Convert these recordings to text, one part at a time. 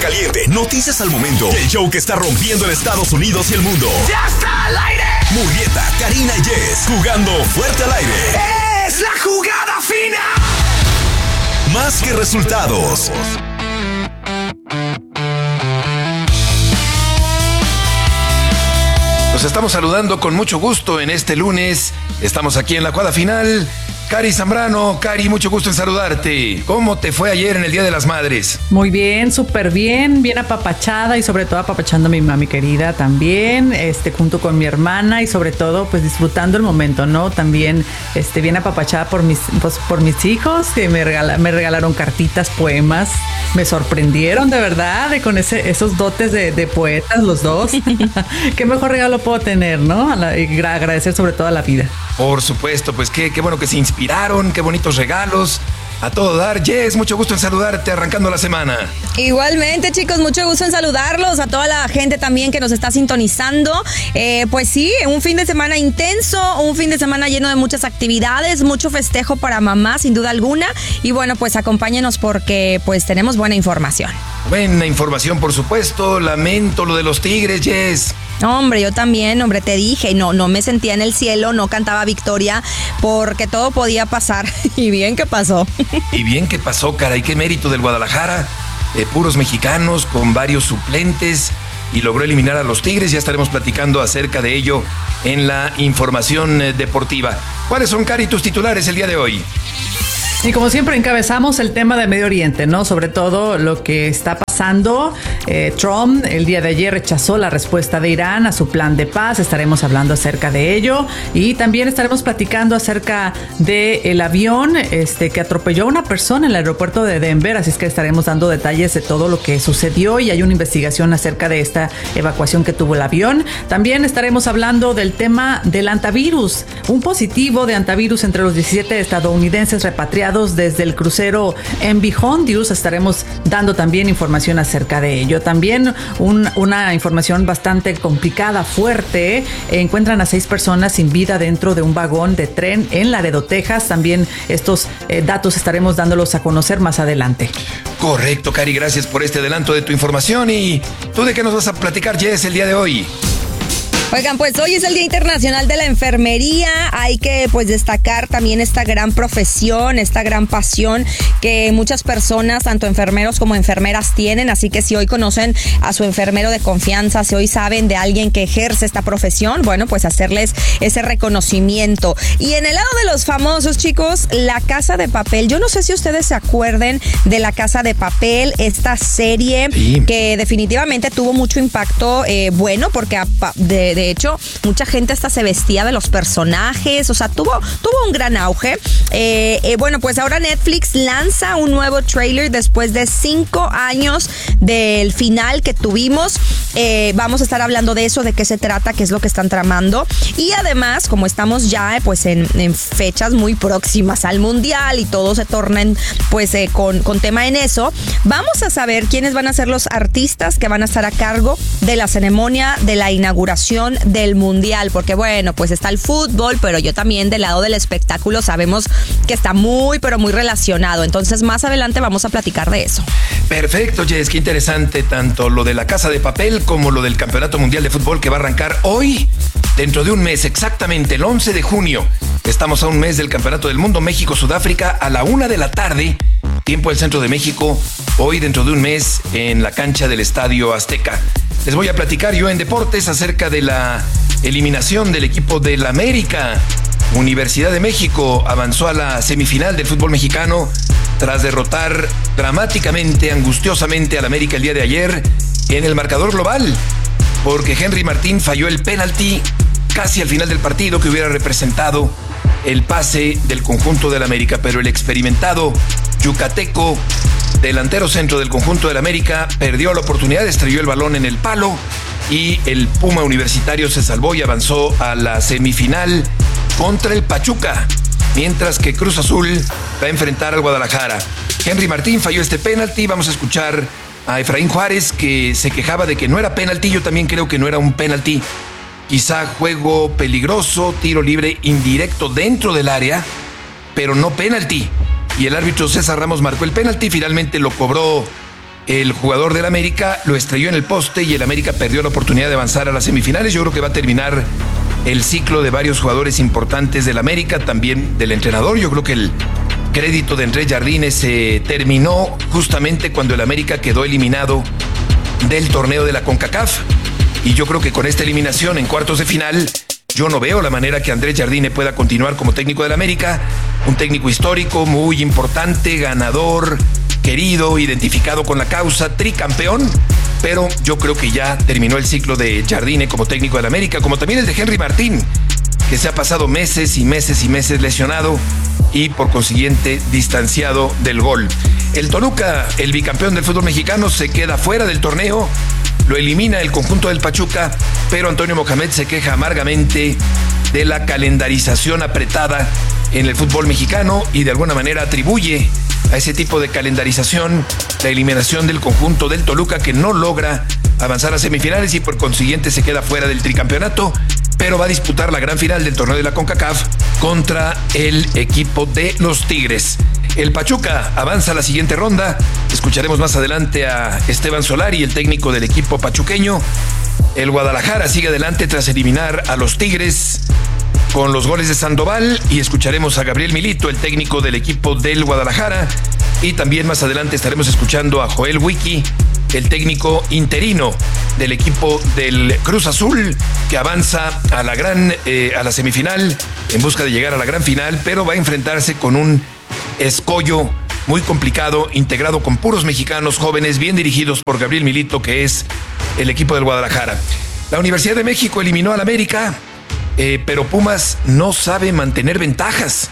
caliente, noticias al momento. El show que está rompiendo en Estados Unidos y el mundo. ¡Ya está al aire! Murrieta, Karina y Jess, jugando fuerte al aire. ¡Es la jugada fina! Más que resultados. Nos estamos saludando con mucho gusto en este lunes. Estamos aquí en la jugada final. Cari Zambrano, Cari, mucho gusto en saludarte. ¿Cómo te fue ayer en el Día de las Madres? Muy bien, súper bien apapachada y sobre todo apapachando a mi mami querida también, junto con mi hermana y sobre todo pues disfrutando el momento, ¿no? También bien apapachada por mis hijos que me regalaron cartitas, poemas, me sorprendieron de verdad con esos dotes de poetas los dos. ¿Qué mejor regalo puedo tener, no? Y agradecer sobre todo a la vida. Por supuesto, pues qué bueno que se inspiraron, qué bonitos regalos. A todo dar. Jess, mucho gusto en saludarte arrancando la semana. Igualmente, chicos, mucho gusto en saludarlos. A toda la gente también que nos está sintonizando. Pues sí, un fin de semana intenso, un fin de semana lleno de muchas actividades, mucho festejo para mamá, sin duda alguna. Y bueno, pues acompáñenos porque pues tenemos buena información. Buena información, por supuesto. Lamento lo de los Tigres, Jess. Hombre, yo también, te dije, no me sentía en el cielo, no cantaba victoria, porque todo podía pasar. Y bien que pasó. Y bien que pasó, caray, qué mérito del Guadalajara, puros mexicanos con varios suplentes, y logró eliminar a los Tigres. Ya estaremos platicando acerca de ello en la información deportiva. ¿Cuáles son, Cari, tus titulares el día de hoy? Y como siempre encabezamos el tema de Medio Oriente, ¿no? Sobre todo lo que está pasando. Trump el día de ayer rechazó la respuesta de Irán a su plan de paz. Estaremos hablando acerca de ello. Y también estaremos platicando acerca del avión que atropelló a una persona en el aeropuerto de Denver. Así es que estaremos dando detalles de todo lo que sucedió y hay una investigación acerca de esta evacuación que tuvo el avión. También estaremos hablando del tema del antivirus. Un positivo de antivirus entre los 17 estadounidenses repatriados desde el crucero MV Hondius. Estaremos dando también información acerca de ello. También una información bastante complicada, fuerte. Encuentran a 6 personas sin vida dentro de un vagón de tren en Laredo, Texas. También estos datos estaremos dándolos a conocer más adelante. Correcto, Cari, gracias por este adelanto de tu información. ¿Y tú de qué nos vas a platicar, Jess, el día de hoy? Oigan, pues hoy es el Día Internacional de la Enfermería. Hay que pues destacar también esta gran profesión, esta gran pasión que muchas personas, tanto enfermeros como enfermeras, tienen. Así que si hoy conocen a su enfermero de confianza, si hoy saben de alguien que ejerce esta profesión, bueno, pues hacerles ese reconocimiento. Y en el lado de los famosos, chicos, La Casa de Papel. Yo no sé si ustedes se acuerden de La Casa de Papel, esta serie que definitivamente tuvo mucho impacto, porque de hecho, mucha gente hasta se vestía de los personajes, o sea, tuvo un gran auge. Bueno, pues ahora Netflix lanza un nuevo trailer después de 5 años del final que tuvimos. Vamos a estar hablando de eso, de qué se trata, qué es lo que están tramando. Y además, como estamos ya pues en fechas muy próximas al Mundial y todos se tornan pues con tema en eso, vamos a saber quiénes van a ser los artistas que van a estar a cargo de la ceremonia de la inauguración del Mundial, porque bueno, pues está el fútbol, pero yo también del lado del espectáculo sabemos que está muy, pero muy relacionado. Entonces más adelante vamos a platicar de eso. Perfecto, Jess, qué interesante tanto lo de La Casa de Papel como lo del Campeonato Mundial de Fútbol que va a arrancar hoy, dentro de un mes, exactamente el 11 de junio. Estamos a un mes del Campeonato del Mundo, México-Sudáfrica, a la 1 de la tarde, tiempo del centro de México, hoy dentro de un mes en la cancha del Estadio Azteca. Les voy a platicar yo en deportes acerca de la eliminación del equipo del América. Universidad de México avanzó a la semifinal del fútbol mexicano tras derrotar dramáticamente, angustiosamente al América el día de ayer en el marcador global, porque Henry Martín falló el penalti casi al final del partido que hubiera representado el pase del conjunto del América, pero el experimentado yucateco, delantero centro del conjunto del América, perdió la oportunidad, estrelló el balón en el palo y el Puma Universitario se salvó y avanzó a la semifinal contra el Pachuca, mientras que Cruz Azul va a enfrentar al Guadalajara. Henry Martín falló este penalti. Vamos a escuchar a Efraín Juárez, que se quejaba de que no era penalti. Yo también creo que no era un penalti. Quizá juego peligroso, tiro libre indirecto dentro del área, pero no penalti. Y el árbitro César Ramos marcó el penalti, finalmente lo cobró el jugador del América lo estrelló en el poste y el América perdió la oportunidad de avanzar a las semifinales. Yo creo que va a terminar el ciclo de varios jugadores importantes del América, también del entrenador. Yo creo que el crédito de Andrés Jardine se terminó justamente cuando el América quedó eliminado del torneo de la CONCACAF. Y yo creo que con esta eliminación en cuartos de final, yo no veo la manera que Andrés Jardine pueda continuar como técnico del América. Un técnico histórico, muy importante, ganador, querido, identificado con la causa, tricampeón. Pero yo creo que ya terminó el ciclo de Jardine como técnico del América, como también el de Henry Martín, que se ha pasado meses y meses y meses lesionado y por consiguiente distanciado del gol. El Toluca, el bicampeón del fútbol mexicano, se queda fuera del torneo. Lo elimina el conjunto del Pachuca, pero Antonio Mohamed se queja amargamente de la calendarización apretada en el fútbol mexicano y de alguna manera atribuye a ese tipo de calendarización la eliminación del conjunto del Toluca, que no logra avanzar a semifinales y por consiguiente se queda fuera del tricampeonato, pero va a disputar la gran final del torneo de la CONCACAF contra el equipo de los Tigres. El Pachuca avanza a la siguiente ronda. Escucharemos más adelante a Esteban Solari, el técnico del equipo pachuqueño. El Guadalajara sigue adelante tras eliminar a los Tigres con los goles de Sandoval, y escucharemos a Gabriel Milito, el técnico del equipo del Guadalajara, y también más adelante estaremos escuchando a Joel Wiki, el técnico interino del equipo del Cruz Azul, que avanza a la semifinal en busca de llegar a la gran final, pero va a enfrentarse con un escollo muy complicado, integrado con puros mexicanos jóvenes, bien dirigidos por Gabriel Milito, que es el equipo del Guadalajara. La Universidad de México eliminó al América, pero Pumas no sabe mantener ventajas.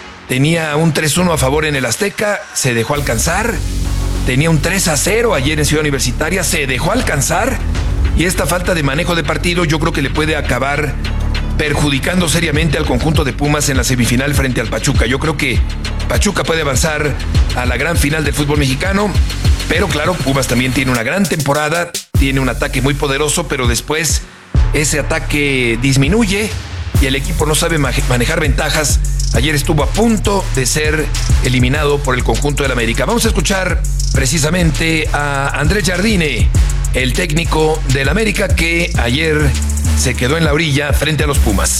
Tenía un 3-1 a favor en el Azteca, se dejó alcanzar. Tenía un 3-0 ayer en Ciudad Universitaria, se dejó alcanzar. Y esta falta de manejo de partido yo creo que le puede acabar perjudicando seriamente al conjunto de Pumas en la semifinal frente al Pachuca. Yo creo que Pachuca puede avanzar a la gran final del fútbol mexicano, pero claro, Pumas también tiene una gran temporada, tiene un ataque muy poderoso, pero después ese ataque disminuye y el equipo no sabe manejar ventajas. Ayer estuvo a punto de ser eliminado por el conjunto del América. Vamos a escuchar precisamente a Andrés Jardine, el técnico del América, que ayer se quedó en la orilla frente a los Pumas.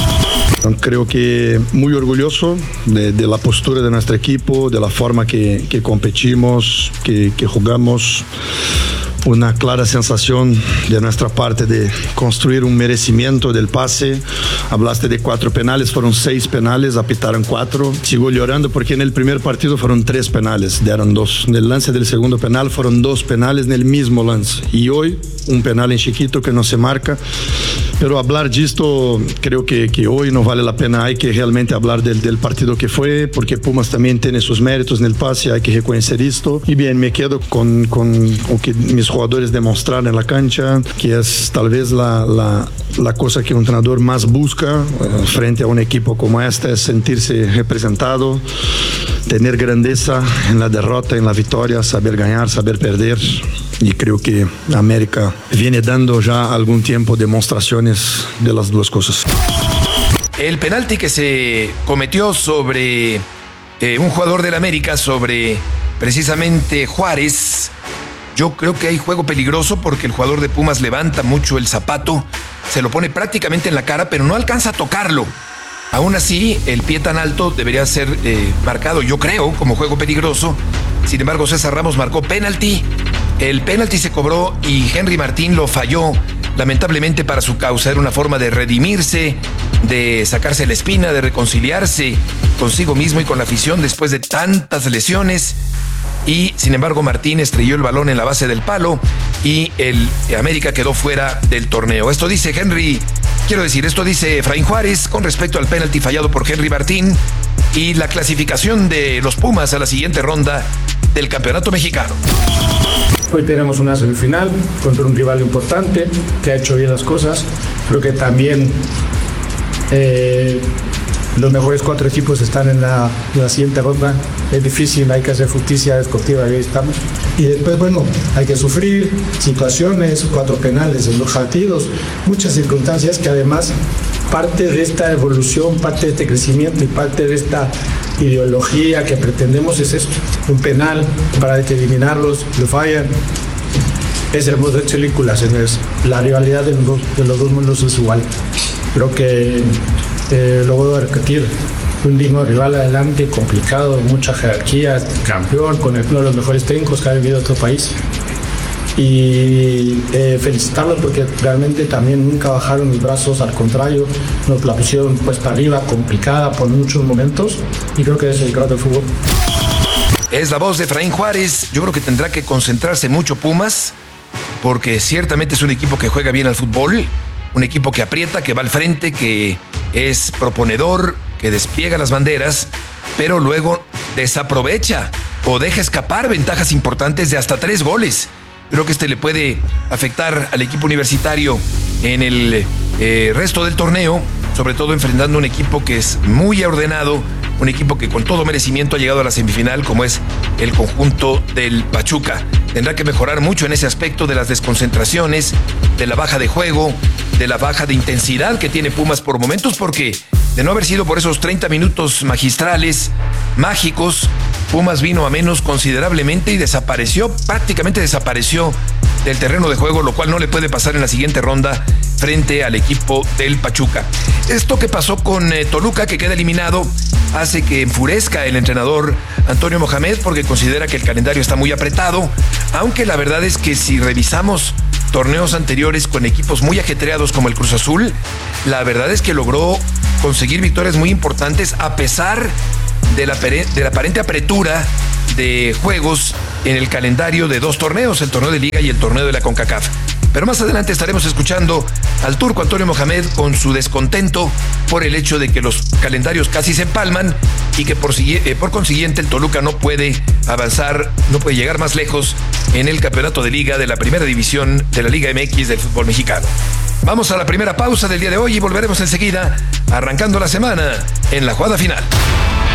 Creo que muy orgulloso de la postura de nuestro equipo, de la forma que competimos, que jugamos. Una clara sensación de nuestra parte de construir un merecimiento del pase. Hablaste de 4 penales, fueron 6 penales, apitaron 4. Sigo llorando porque en el primer partido fueron 3 penales, dieron 2. En el lance del segundo penal fueron 2 penales en el mismo lance. Y hoy, un penal en chiquito que no se marca. Pero hablar de esto, creo que hoy no vale la pena. Hay que realmente hablar del partido que fue, porque Pumas también tiene sus méritos en el pase, hay que reconocer esto. Y bien, me quedo con lo que mis jugadores demostraron en la cancha, que es tal vez la cosa que un entrenador más busca frente a un equipo como este, es sentirse representado, tener grandeza en la derrota, en la victoria, saber ganar, saber perder. Y creo que América viene dando ya algún tiempo demostraciones de las dos cosas. El penalti que se cometió sobre un jugador del América, sobre precisamente Juárez, yo creo que hay juego peligroso porque el jugador de Pumas levanta mucho el zapato, se lo pone prácticamente en la cara, pero no alcanza a tocarlo. Aún así, el pie tan alto debería ser marcado, yo creo, como juego peligroso. Sin embargo, César Ramos marcó penalti. El penalti se cobró y Henry Martín lo falló, lamentablemente para su causa. Era una forma de redimirse, de sacarse la espina, de reconciliarse consigo mismo y con la afición después de tantas lesiones. Y sin embargo, Martín estrelló el balón en la base del palo y el América quedó fuera del torneo. Esto dice Efraín Juárez con respecto al penalti fallado por Henry Martín y la clasificación de los Pumas a la siguiente ronda del Campeonato Mexicano. Hoy tenemos una semifinal contra un rival importante que ha hecho bien las cosas. Creo que también los mejores 4 equipos están en la siguiente ronda. Es difícil, hay que hacer justicia deportiva, ahí estamos. Y después, bueno, hay que sufrir situaciones, 4 penales en 2 partidos, muchas circunstancias que además parte de esta evolución, parte de este crecimiento y parte de esta ideología que pretendemos es esto, un penal para eliminarlos, lo fallan. Hemos hecho películas, la rivalidad de los dos mundos es igual. Creo que lo voy a repetir, un digno rival adelante, complicado, mucha jerarquía, campeón, con uno de los mejores técnicos que ha vivido otro país. Y felicitarlos porque realmente también nunca bajaron los brazos, al contrario, nos la pusieron puesta arriba, complicada por muchos momentos, y creo que es el grado del fútbol. Es la voz de Efraín Juárez. Yo creo que tendrá que concentrarse mucho Pumas, porque ciertamente es un equipo que juega bien al fútbol, un equipo que aprieta, que va al frente, que es proponedor, que despliega las banderas, pero luego desaprovecha o deja escapar ventajas importantes de hasta 3 goles. Creo que le puede afectar al equipo universitario en el resto del torneo, sobre todo enfrentando un equipo que es muy ordenado, un equipo que con todo merecimiento ha llegado a la semifinal, como es el conjunto del Pachuca. Tendrá que mejorar mucho en ese aspecto de las desconcentraciones, de la baja de juego, de la baja de intensidad que tiene Pumas por momentos, porque de no haber sido por esos 30 minutos magistrales, mágicos, Pumas vino a menos considerablemente y prácticamente desapareció del terreno de juego, lo cual no le puede pasar en la siguiente ronda frente al equipo del Pachuca. Esto que pasó con Toluca, que queda eliminado, hace que enfurezca el entrenador Antonio Mohamed, porque considera que el calendario está muy apretado, aunque la verdad es que si revisamos torneos anteriores con equipos muy ajetreados como el Cruz Azul, la verdad es que logró conseguir victorias muy importantes a pesar de la aparente apretura de juegos en el calendario de 2 torneos, el torneo de Liga y el torneo de la CONCACAF. Pero más adelante estaremos escuchando al turco Antonio Mohamed con su descontento por el hecho de que los calendarios casi se empalman y que por consiguiente el Toluca no puede avanzar, no puede llegar más lejos en el campeonato de Liga de la primera división de la Liga MX del fútbol mexicano. Vamos a la primera pausa del día de hoy y volveremos enseguida, arrancando la semana en la jugada final.